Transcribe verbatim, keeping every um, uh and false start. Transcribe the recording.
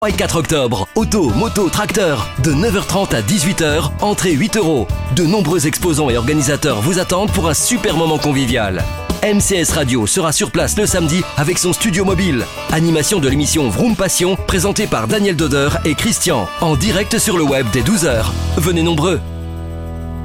et quatre octobre, auto, moto, tracteur, de neuf heures trente à dix-huit heures, entrée huit euros. De nombreux exposants et organisateurs vous attendent pour un super moment convivial. M C S Radio sera sur place le samedi avec son studio mobile. Animation de l'émission Vroom Passion, présentée par Daniel Doder et Christian, en direct sur le web dès douze heures. Venez nombreux.